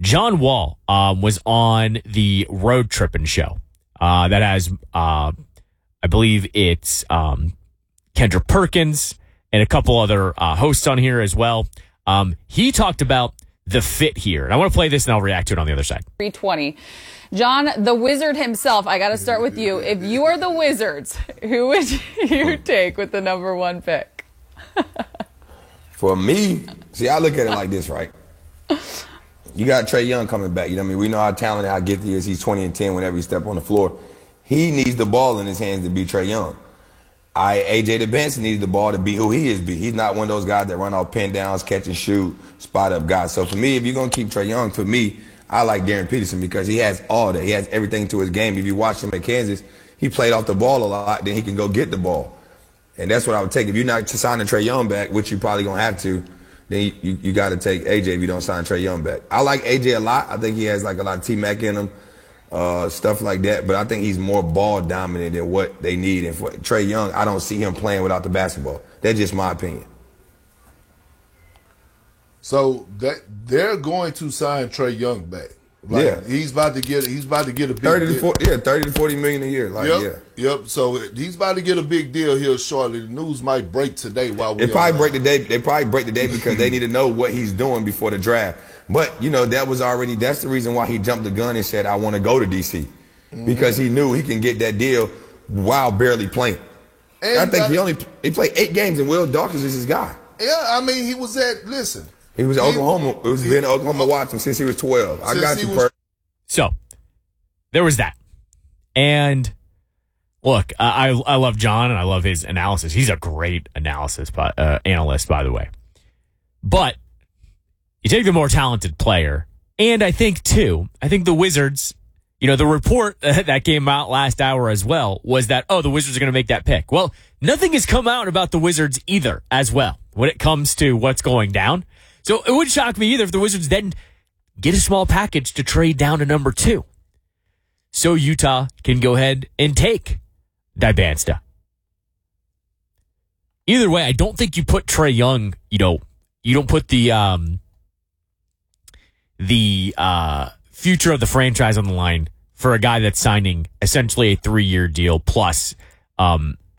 John Wall was on the Road Trippin' show that has, I believe it's Kendra Perkins and a couple other hosts on here as well. He talked about the fit here. And I want to play this and I'll react to it on the other side. 320. John, the Wizard himself, I got to start with you. If you are the Wizards, who would you take with the number 1 pick? For me, see, I look at it like this, right? You got Trae Young coming back. You know what I mean? We know how talented, how gifted he is. He's 20 and 10 whenever he step on the floor. He needs the ball in his hands to be Trae Young. AJ DeBenson needs the ball to be who he is. He's not one of those guys that run off pin downs, catch and shoot, spot up guys. So for me, if you're going to keep Trae Young, for me, I like Darren Peterson because he has all that. He has everything to his game. If you watch him at Kansas, he played off the ball a lot, then he can go get the ball. And that's what I would take. If you're not signing Trae Young back, which you're probably going to have to, then you got to take AJ if you don't sign Trae Young back. I like AJ a lot. I think he has like a lot of T-Mac in him, stuff like that. But I think he's more ball dominant than what they need. And for Trae Young, I don't see him playing without the basketball. That's just my opinion. So that they're going to sign Trae Young back. Like, yeah, he's about to get a big 30 to 40 million a year. Like, yep. So he's about to get a big deal here shortly. The news might break today while we. They probably break the day because they need to know what he's doing before the draft. But you know that's the reason why he jumped the gun and said I want to go to DC because he knew he can get that deal while barely playing. And I think he played 8 games and Will Dawkins is his guy. Yeah, I mean he was He was at Oklahoma. It was been Oklahoma watching since he was 12. I got you first. So there was that. And look, I love John and I love his analysis. He's a great analyst, by the way. But you take the more talented player, and I think the Wizards, the report that came out last hour as well was that, the Wizards are going to make that pick. Well, nothing has come out about the Wizards either as well when it comes to what's going down. So it wouldn't shock me either if the Wizards then get a small package to trade down to number 2. So Utah can go ahead and take Dibansta. Either way, I don't think you put Trae Young, you don't put the future of the franchise on the line for a guy that's signing essentially a 3-year deal plus, a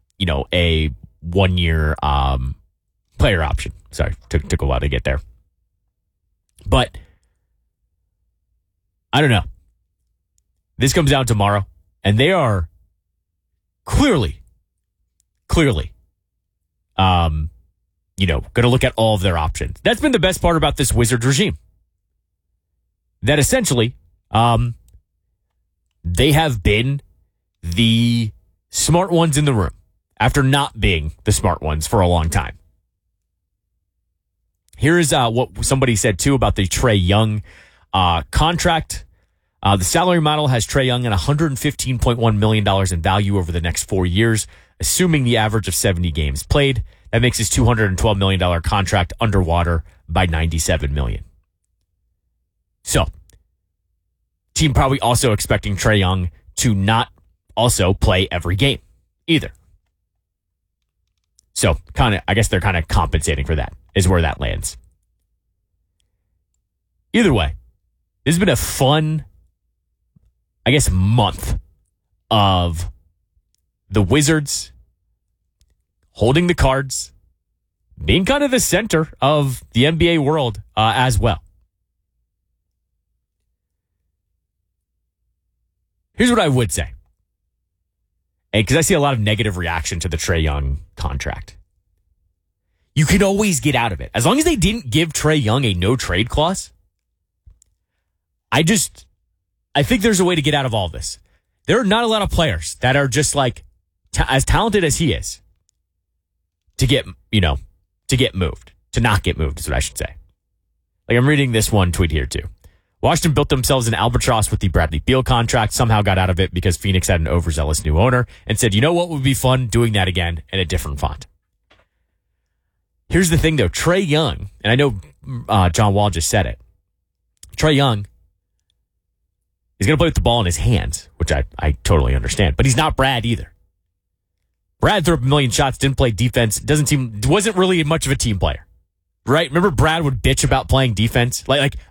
1-year player option. Sorry, took a while to get there. But I don't know. This comes out tomorrow, and they are clearly, going to look at all of their options. That's been the best part about this Wizards regime. That essentially, they have been the smart ones in the room after not being the smart ones for a long time. Here is what somebody said, too, about the Trae Young contract. The salary model has Trae Young at $115.1 million in value over the next 4 years, assuming the average of 70 games played. That makes his $212 million contract underwater by $97 million. So, team probably also expecting Trae Young to not also play every game either. So, I guess they're kind of compensating for that, is where that lands. Either way, this has been a fun, month of the Wizards holding the cards, being kind of the center of the NBA world as well. Here's what I would say. Because I see a lot of negative reaction to the Trae Young contract. You can always get out of it. As long as they didn't give Trae Young a no-trade clause, I think there's a way to get out of all this. There are not a lot of players that are just as talented as he is to get moved. To not get moved is what I should say. I'm reading this one tweet here too. Washington built themselves an albatross with the Bradley Beal contract, somehow got out of it because Phoenix had an overzealous new owner and said, you know what would be fun? Doing that again in a different font. Here's the thing though, Trae Young, and I know John Wall just said it, Trae Young is going to play with the ball in his hands, which I totally understand, but he's not Brad either. Brad threw up a million shots, didn't play defense, wasn't really much of a team player, right? Remember Brad would bitch about playing defense? Like